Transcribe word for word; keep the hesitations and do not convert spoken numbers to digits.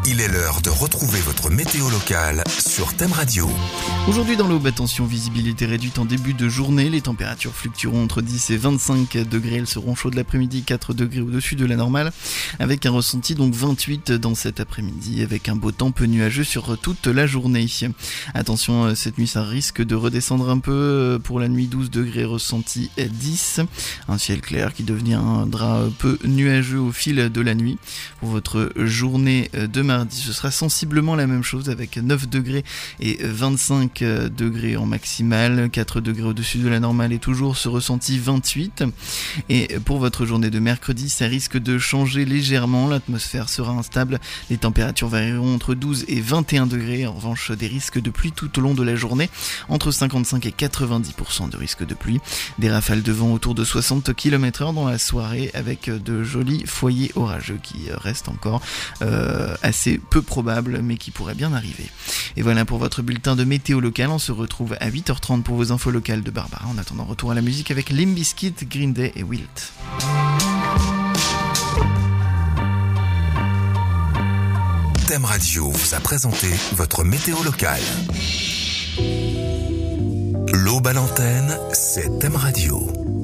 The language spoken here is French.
Il est l'heure de retrouver votre météo locale sur Thème Radio. Aujourd'hui dans l'Aube, attention, visibilité réduite en début de journée. Les températures fluctueront entre dix et vingt-cinq degrés. Elles seront chaudes l'après-midi, quatre degrés au-dessus de la normale. Avec un ressenti donc vingt-huit dans cet après-midi. Avec un beau temps peu nuageux sur toute la journée. Attention, cette nuit ça risque de redescendre un peu. Pour la nuit, douze degrés, ressenti dix. Un ciel clair qui deviendra peu nuageux au fil de la nuit. Pour votre journée de mardi, ce sera sensiblement la même chose avec neuf degrés et vingt-cinq degrés en maximale, quatre degrés au-dessus de la normale et toujours ce ressenti vingt-huit. Et pour votre journée de mercredi, ça risque de changer légèrement, l'atmosphère sera instable, les températures varieront entre douze et vingt et un degrés. En revanche, des risques de pluie tout au long de la journée, entre cinquante-cinq et quatre-vingt-dix pour cent de risque de pluie. Des rafales de vent autour de soixante kilomètres heure dans la soirée avec de jolis foyers orageux qui restent encore euh, assez peu probables mais qui pourraient bien arriver. Et voilà pour votre bulletin de météo local. On se retrouve à huit heures trente pour vos infos locales de Barbara. En attendant, retour à la musique avec Limp Bizkit, Green Day et Wilt. Thème Radio vous a présenté votre météo locale. L'Aube à l'antenne, c'est Thème Radio.